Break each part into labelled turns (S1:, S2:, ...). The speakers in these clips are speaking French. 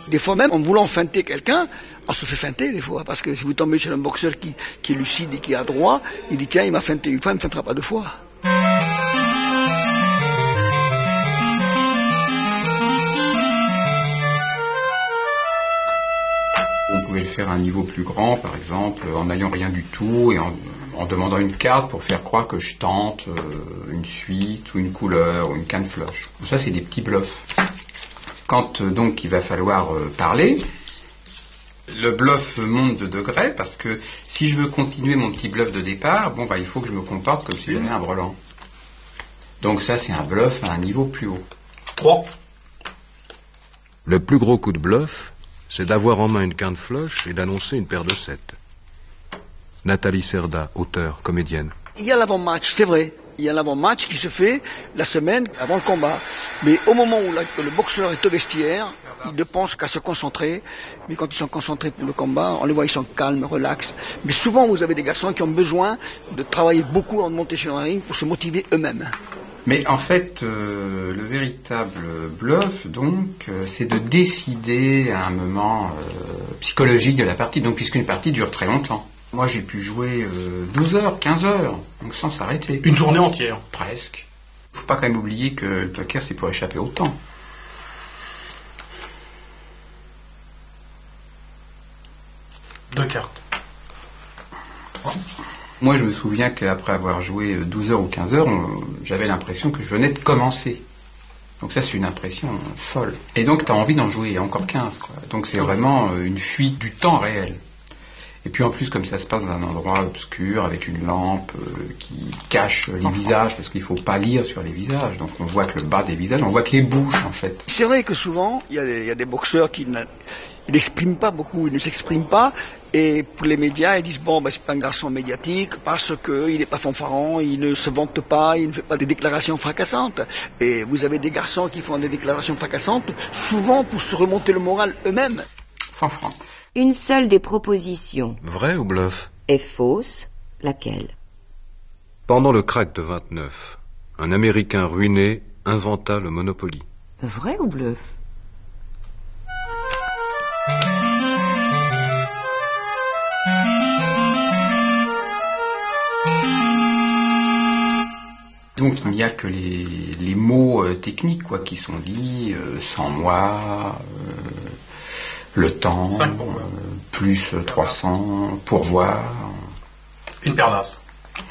S1: Des fois même, en voulant feinter quelqu'un, on se fait feinter des fois, parce que si vous tombez sur un boxeur qui est lucide et qui est adroit, il dit tiens, il m'a feinté une fois, il ne me feintera pas deux fois.
S2: On pouvait le faire à un niveau plus grand, par exemple, en n'ayant rien du tout et en demandant une carte pour faire croire que je tente une suite ou une couleur ou une canne flush. Ça, c'est des petits bluffs. Quand donc il va falloir parler, le bluff monte de degré parce que si je veux continuer mon petit bluff de départ, il faut que je me comporte comme si j'avais un brelan. Donc ça, c'est un bluff à un niveau plus haut.
S3: 3.
S4: Le plus gros coup de bluff, c'est d'avoir en main une quinte flush et d'annoncer une paire de 7. Nathalie Cerda, auteure, comédienne.
S1: Il y a l'avant-match, c'est vrai. Il y a l'avant-match qui se fait la semaine avant le combat. Mais au moment où le boxeur est au vestiaire, ils ne pensent qu'à se concentrer. Mais quand ils sont concentrés pour le combat, on les voit, ils sont calmes, relax. Mais souvent, vous avez des garçons qui ont besoin de travailler beaucoup avant de monter sur un ring pour se motiver eux-mêmes.
S2: Mais en fait, le véritable bluff, donc, c'est de décider à un moment psychologique de la partie. Donc, puisqu'une partie dure très longtemps. Moi, j'ai pu jouer 12 heures, 15 heures, donc sans s'arrêter.
S3: Une journée entière.
S2: Presque. Faut pas quand même oublier que le poker, c'est pour échapper au temps.
S3: Deux cartes.
S2: 3. Moi, je me souviens qu'après avoir joué 12 heures ou 15 heures, j'avais l'impression que je venais de commencer. Donc ça, c'est une impression folle. Et donc, tu as envie d'en jouer encore 15, quoi. Donc c'est vraiment une fuite du temps réel. Et puis en plus, comme ça se passe dans un endroit obscur, avec une lampe qui cache les visages, parce qu'il ne faut pas lire sur les visages. Donc on voit que le bas des visages, on voit que les bouches, en fait.
S1: C'est vrai que souvent, il y a des boxeurs qui n'expriment pas beaucoup, ils ne s'expriment pas. Et pour les médias, ils disent c'est pas un garçon médiatique parce qu'il n'est pas fanfaron, il ne se vante pas, il ne fait pas des déclarations fracassantes. Et vous avez des garçons qui font des déclarations fracassantes, souvent pour se remonter le moral eux-mêmes.
S2: 100 francs.
S5: Une seule des propositions
S4: Vrai ou bluff?
S5: est fausse, laquelle?
S4: Pendant le krach de 29, un Américain ruiné inventa le Monopoly.
S5: Vrai ou bluff?
S2: Donc il n'y a que les mots techniques qui sont dits, sans moi, le temps, plus 300, pourvoir.
S3: Une paire d'as.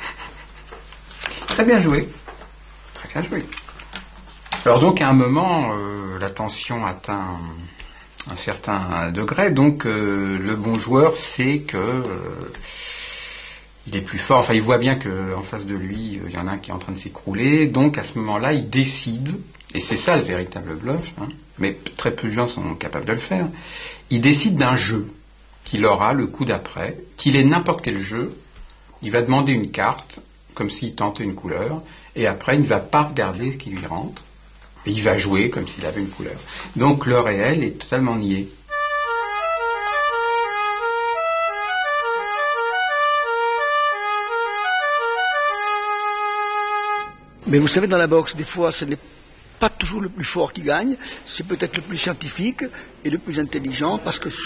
S2: Très bien joué. Très bien joué. Alors donc à un moment, la tension atteint un certain degré, donc le bon joueur sait que il est plus fort, il voit bien qu'en face de lui, il y en a un qui est en train de s'écrouler, donc à ce moment-là, il décide, et c'est ça le véritable bluff, mais très peu de gens sont capables de le faire, il décide d'un jeu qu'il aura le coup d'après, qu'il ait n'importe quel jeu, il va demander une carte, comme s'il tentait une couleur, et après il ne va pas regarder ce qui lui rentre, et il va jouer comme s'il avait une couleur. Donc le réel est totalement nié.
S1: Mais vous savez, dans la boxe, des fois, ce n'est pas toujours le plus fort qui gagne, c'est peut-être le plus scientifique et le plus intelligent, parce que